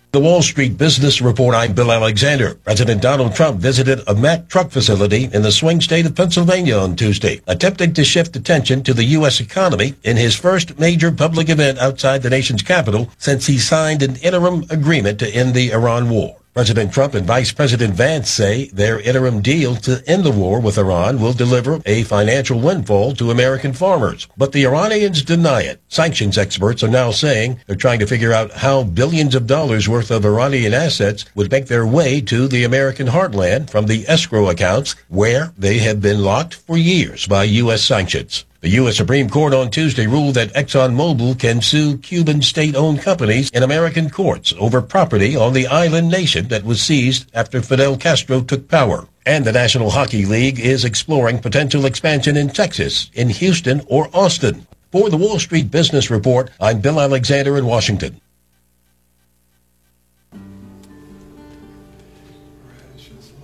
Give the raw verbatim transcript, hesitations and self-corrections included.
The Wall Street Business Report, I'm Bill Alexander. President Donald Trump visited a Mack truck facility in the swing state of Pennsylvania on Tuesday, attempting to shift attention to the U S economy in his first major public event outside the nation's capital since he signed an interim agreement to end the Iran war. President Trump and Vice President Vance say their interim deal to end the war with Iran will deliver a financial windfall to American farmers. But the Iranians deny it. Sanctions experts are now saying they're trying to figure out how billions of dollars worth of Iranian assets would make their way to the American heartland from the escrow accounts where they have been locked for years by U S sanctions. The U S Supreme Court on Tuesday ruled that ExxonMobil can sue Cuban state-owned companies in American courts over property on the island nation that was seized after Fidel Castro took power. And the National Hockey League is exploring potential expansion in Texas, in Houston or Austin. For the Wall Street Business Report, I'm Bill Alexander in Washington. Precious